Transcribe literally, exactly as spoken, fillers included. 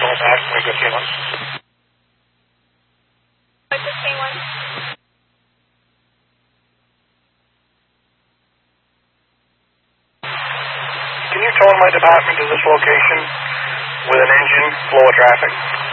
Roll back, we go K one. K one. Can you tow my department to this location with an engine, flow of traffic?